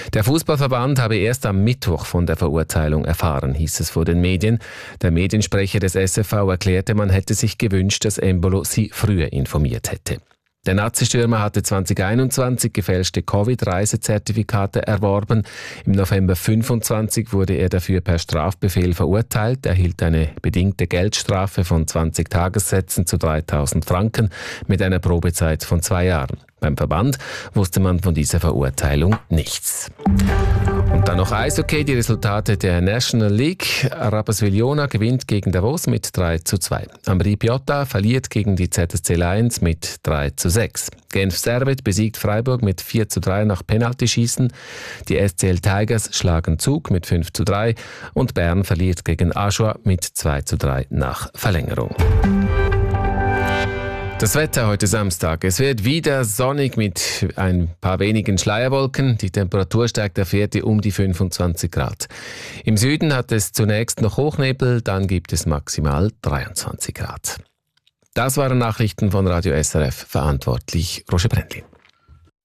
Der Fußballverband habe erst am Mittwoch von der Verurteilung erfahren, hieß es vor den Medien. Der Mediensprecher des SFV erklärte, man hätte sich gewünscht, dass Embolo sie früher informiert hätte. Der Nazi-Stürmer hatte 2021 gefälschte Covid-Reisezertifikate erworben. Im November 25 wurde er dafür per Strafbefehl verurteilt, erhielt eine bedingte Geldstrafe von 20 Tagessätzen zu 3.000 Franken mit einer Probezeit von 2 Jahren. Beim Verband wusste man von dieser Verurteilung nichts. Und dann noch Eishockey, die Resultate der National League. Rapperswil-Jona gewinnt gegen Davos mit 3:2. Ambri Piotta verliert gegen die ZSC Lions mit 3:6. Genf Servet besiegt Freiburg mit 4:3 nach Penaltyschießen. Die SCL Tigers schlagen Zug mit 5:3 und Bern verliert gegen Aschua mit 2:3 nach Verlängerung. Das Wetter heute Samstag. Es wird wieder sonnig mit ein paar wenigen Schleierwolken. Die Temperatur steigt auf Werte um die 25 Grad. Im Süden hat es zunächst noch Hochnebel, dann gibt es maximal 23 Grad. Das waren Nachrichten von Radio SRF, verantwortlich Roger Brändlin.